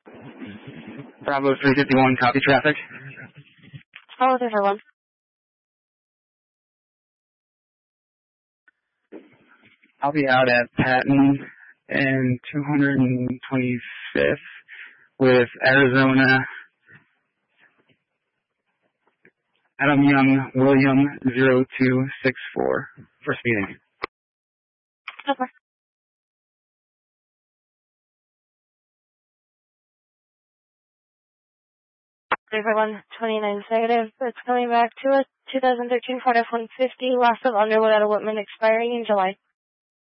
Bravo 351, copy traffic. Bravo 351. I'll be out at Patton and 225th with Arizona. Adam Young, William 0264 for speeding. Okay. Everyone, 29 negative. It's coming back to us. 2013 Ford F-150, loss of underwood at a Whitman expiring in July.